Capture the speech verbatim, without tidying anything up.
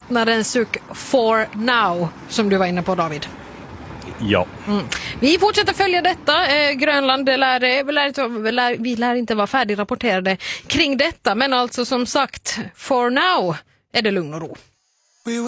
lättnadens suck for now, som du var inne på, David. Ja. Mm. Vi fortsätter följa detta. Eh, Grönland, det lär, det lär, lär, vi lär inte vara färdigrapporterade kring detta. Men alltså som sagt, for now är det lugn och ro.